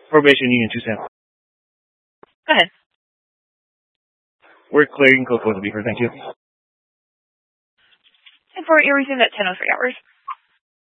Probation Union 2 Sam. Go ahead. We're clearing code for the beeper, thank you. And for you received at 10:03 hours.